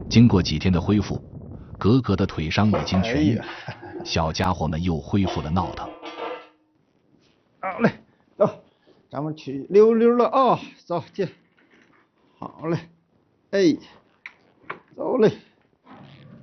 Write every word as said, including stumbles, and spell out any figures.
经过几天的恢复，格格的腿伤已经痊愈，哎、小家伙们又恢复了闹腾。 好嘞，走，咱们去溜溜了啊、哦！走，进。好嘞，哎，走嘞。